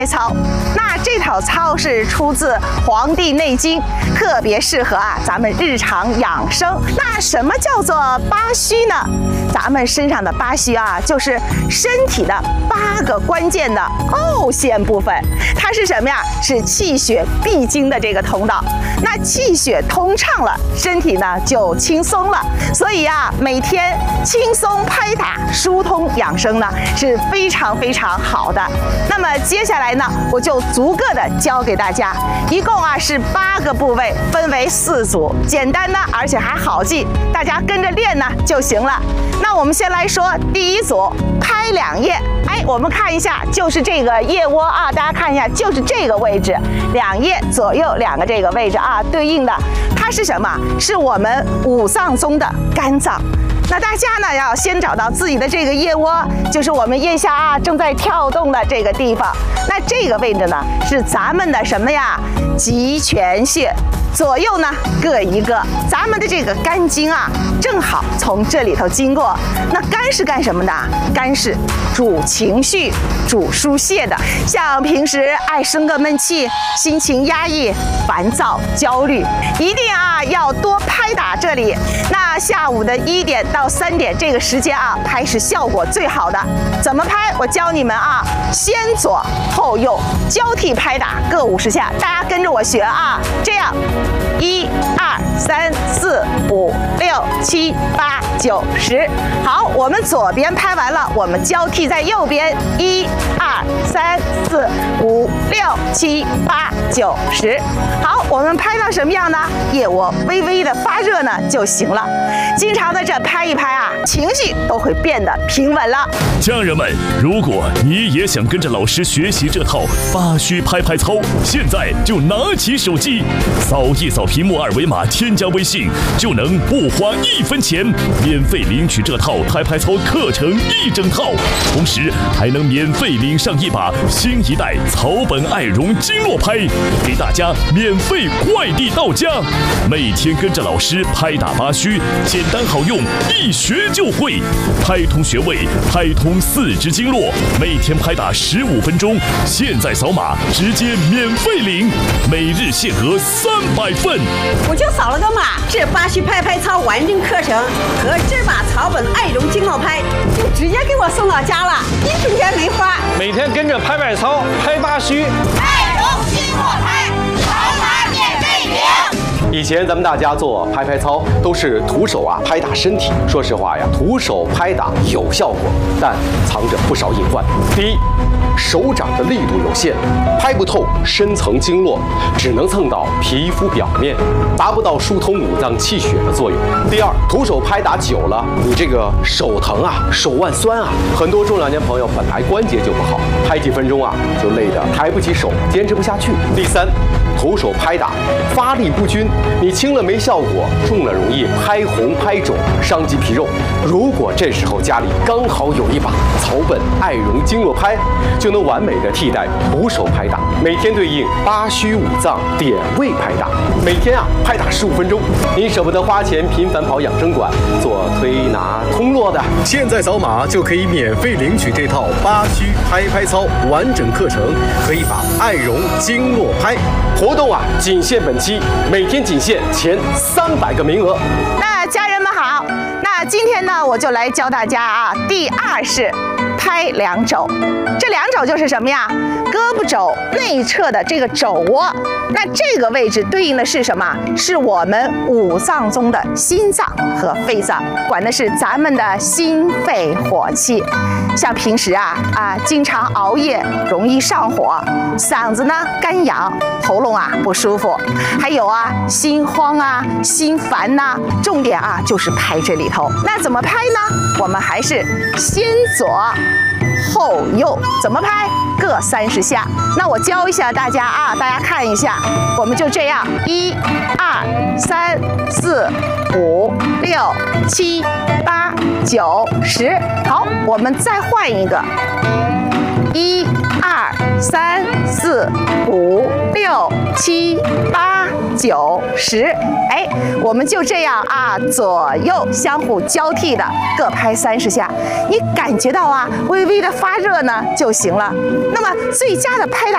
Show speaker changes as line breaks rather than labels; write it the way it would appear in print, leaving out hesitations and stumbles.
操，那这套操是出自《黄帝内经》，特别适合咱们日常养生。那什么叫做八虚呢？咱们身上的八虚就是身体的8个关键的凹陷部分。它是什么呀？是气血必经的这个通道。那气血通畅了，身体呢就轻松了。所以每天轻松拍打、疏通养生呢是非常非常好的。那么接下来呢，我就逐个的教给大家，一共是8个部位，分为4组，简单呢，而且还好记，大家跟着练呢就行了。那我们先来说第一组，拍2腋。我们看一下，就是这个腋窝大家看一下，就是这个位置，2腋左右2个这个位置对应的，它是什么？是我们5脏中的肝脏。那大家呢要先找到自己的这个腋窝，就是我们腋下正在跳动的这个地方。那这个位置呢是咱们的什么呀？极泉穴。左右呢各一个，咱们的这个肝经正好从这里头经过。那肝是干什么的？肝是主情绪、主疏泄的。像平时爱生个闷气、心情压抑、烦躁、焦虑，一定要多拍打这里。那下午的1点到3点这个时间拍是效果最好的。怎么拍？我教你们先左后右交替拍打各50下，大家跟着我学这样。1、2、3、4、5、6、7、8、9、10。好，我们左边拍完了，我们交替在右边。1、2、3、4、5、6、7、8、9、10。好，我们拍到什么样呢？腋窝微微的发热呢就行了。经常的这拍一拍情绪都会变得平稳了。
家人们，如果你也想跟着老师学习这套8虚拍拍操，现在就拿起手机，扫一扫屏幕2维码，添加微信，就能不花1分钱，免费领取这套拍拍操课程1整套，同时还能免费领上一把新一代草本爱绒经络拍，给大家免费快递到家。每天跟着老师拍打8虚，简单好用，一学就会，拍通穴位，拍通4肢经络，每天拍打15分钟，现在扫码直接免费领，每日限额300份。
我就扫了个码，这8虚拍拍操完整课程和这把草本爱绒经络拍就直接给我送到家了，1分钱没花。
每天跟着拍拍操，拍8虚，
爱绒经络拍，扫码免费领。
以前咱们大家做拍拍操都是徒手拍打身体，说实话呀，徒手拍打有效果，但藏着不少隐患。第一，手掌的力度有限，拍不透深层经络，只能蹭到皮肤表面，达不到疏通5脏气血的作用。第二，徒手拍打久了，你这个手疼手腕酸很多中老年朋友本来关节就不好，拍几分钟就累得抬不起手，坚持不下去。第三，徒手拍打发力不均，你轻了没效果，重了容易拍红拍肿，伤及皮肉。如果这时候家里刚好有一把草本爱绒经络拍，就能完美的替代徒手拍打，每天对应8虚5脏点位拍打，每天拍打15分钟。您舍不得花钱频繁跑养生馆做推拿通络的，
现在扫码就可以免费领取这套8虚拍拍操完整课程和一把爱绒经络拍。
活动仅限本期，每天仅限前300个名额。
那家人们好，那今天呢我就来教大家第2式拍2肘。这2肘就是什么呀？胳膊肘内侧的这个肘窝，那这个位置对应的是什么？是我们5脏中的心脏和肺脏，管的是咱们的心肺火气。像平时经常熬夜，容易上火，嗓子呢干痒，喉咙不舒服，还有心慌心烦重点就是拍这里头。那怎么拍呢？我们还是先左后右，怎么拍？各30下。那我教一下大家大家看一下，我们就这样，1、2、3、4、5、6、7、8、9、10。好，我们再换一个，1、2、3、4、5、6、7、8、9、10。我们就这样左右相互交替的各拍30下，你感觉到微微的发热呢就行了。那么最佳的拍打